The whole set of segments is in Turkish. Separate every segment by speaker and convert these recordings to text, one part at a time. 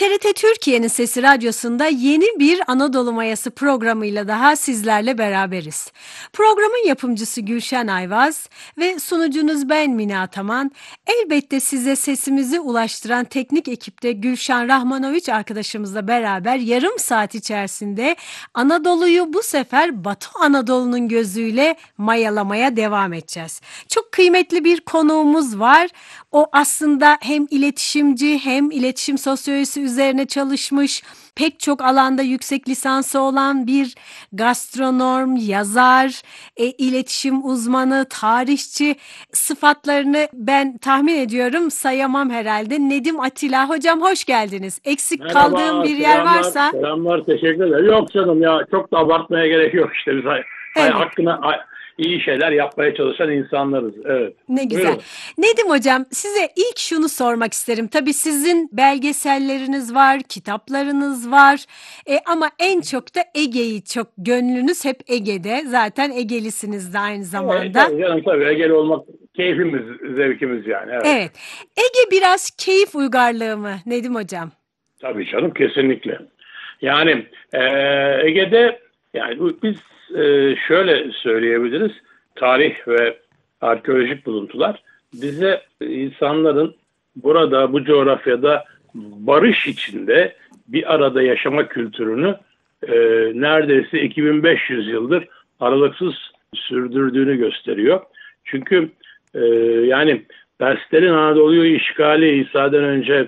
Speaker 1: TRT Türkiye'nin Sesi Radyosu'nda yeni bir Anadolu Mayası programıyla daha sizlerle beraberiz. Programın yapımcısı Gülşen Ayvaz ve sunucunuz ben Mine Ataman. Elbette size sesimizi ulaştıran teknik ekipte Gülşen Rahmanoviç arkadaşımızla beraber yarım saat içerisinde Anadolu'yu bu sefer Batı Anadolu'nun gözüyle mayalamaya devam edeceğiz. Çok kıymetli bir konuğumuz var. O aslında hem iletişimci hem iletişim sosyolojisi üzerine çalışmış, pek çok alanda yüksek lisansı olan bir gastronom, yazar, iletişim uzmanı, tarihçi, sıfatlarını ben tahmin ediyorum sayamam herhalde. Nedim Atilla hocam, hoş geldiniz. Eksik kaldığım
Speaker 2: Merhaba,
Speaker 1: bir yer
Speaker 2: selamlar,
Speaker 1: varsa.
Speaker 2: selamlar, teşekkür ederim. Yok canım ya, çok da abartmaya gerek yok işte biz
Speaker 1: Evet.
Speaker 2: hakkında iyi şeyler yapmaya çalışan insanlarız. Evet.
Speaker 1: Ne güzel.
Speaker 2: Buyurun.
Speaker 1: Nedim hocam, size ilk şunu sormak isterim. Tabii sizin belgeselleriniz var, kitaplarınız var. Ama en çok da Ege'yi çok gönlünüz hep Ege'de. Zaten Egelisiniz de aynı zamanda.
Speaker 2: Tabii canım, tabii Egeli olmak keyfimiz, zevkimiz yani. Evet.
Speaker 1: Evet. Ege biraz keyif uygarlığı mı Nedim hocam?
Speaker 2: Tabii canım, kesinlikle. Yani Ege'de yani biz şöyle söyleyebiliriz. Tarih ve arkeolojik buluntular bize insanların burada, bu coğrafyada barış içinde bir arada yaşama kültürünü neredeyse 2500 yıldır aralıksız sürdürdüğünü gösteriyor. Çünkü yani Perslerin Anadolu'yu işgali İsa'dan önce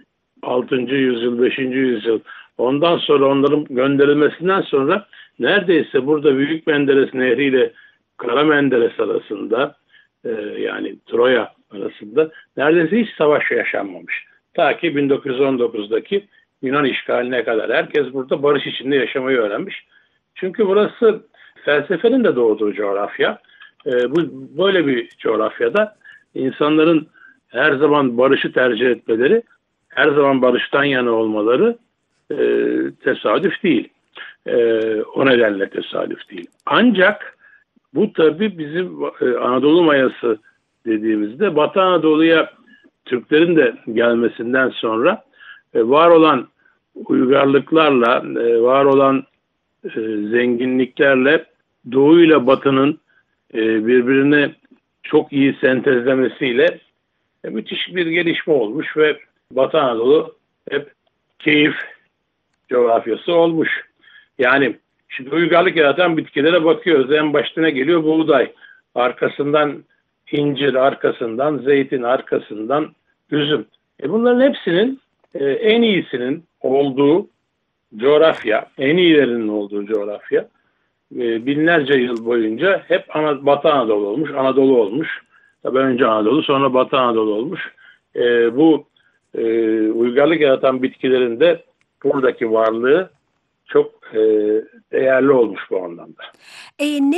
Speaker 2: 6. yüzyıl, 5. yüzyıl, ondan sonra onların gönderilmesinden sonra neredeyse burada Büyük Menderes Nehri ile Kara Menderes arasında yani Troya arasında neredeyse hiç savaş yaşanmamış. Ta ki 1919'daki Yunan işgaline kadar herkes burada barış içinde yaşamayı öğrenmiş. Çünkü burası felsefenin de doğduğu coğrafya. Böyle bir coğrafyada insanların her zaman barışı tercih etmeleri, her zaman barıştan yana olmaları tesadüf değil. O nedenle tesadüf değil. Ancak bu tabii bizim Anadolu mayası dediğimizde Batı Anadolu'ya Türklerin de gelmesinden sonra var olan uygarlıklarla, var olan zenginliklerle Doğu ile Batı'nın birbirini çok iyi sentezlemesiyle müthiş bir gelişme olmuş ve Batı Anadolu hep keyif coğrafyası olmuş. Yani şimdi uygarlık yaratan bitkilere bakıyoruz. En başta ne geliyor? Buğday. Arkasından incir, arkasından zeytin, arkasından üzüm. Bunların hepsinin en iyisinin olduğu coğrafya, en iyilerinin olduğu coğrafya binlerce yıl boyunca hep Batı Anadolu olmuş, Anadolu olmuş. Tabii önce Anadolu, sonra Batı Anadolu olmuş. Bu uygarlık yaratan bitkilerin de buradaki varlığı çok değerli olmuş bu anlamda.